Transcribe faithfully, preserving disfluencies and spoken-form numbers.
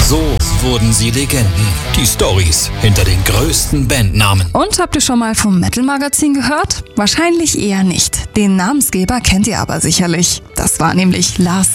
So wurden sie Legenden. Die Storys hinter den größten Bandnamen. Und habt ihr schon mal vom Metal Magazin gehört? Wahrscheinlich eher nicht. Den Namensgeber kennt ihr aber sicherlich. Das war nämlich Lars